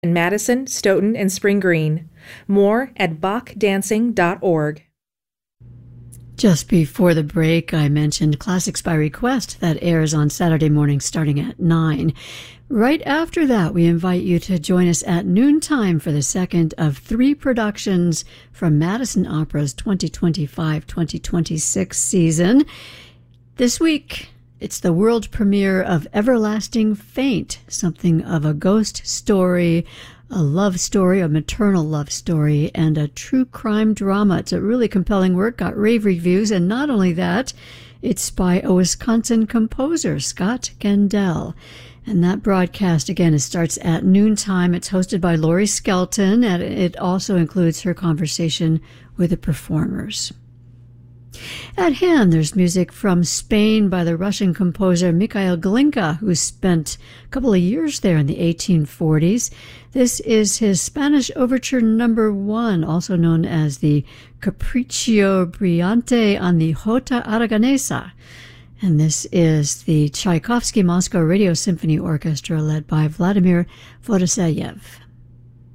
in Madison, Stoughton, and Spring Green. More at bachdancing.org. Just before the break, I mentioned Classics by Request that airs on Saturday mornings starting at 9. Right after that, we invite you to join us at noontime for the second of 3 productions from Madison Opera's 2025-2026 season. This week, it's the world premiere of Everlasting Faint, something of a ghost story, a love story, a maternal love story, and a true crime drama. It's a really compelling work, got rave reviews, and not only that, it's by a Wisconsin composer, Scott Gendel. And that broadcast, again, it starts at noontime. It's hosted by Laurie Skelton, and it also includes her conversation with the performers. At hand, there's music from Spain by the Russian composer Mikhail Glinka, who spent a couple of years there in the 1840s. This is his Spanish Overture No. 1, also known as the Capriccio Brillante on the Jota Aragonesa. And this is the Tchaikovsky Moscow Radio Symphony Orchestra led by Vladimir Vodoseyev.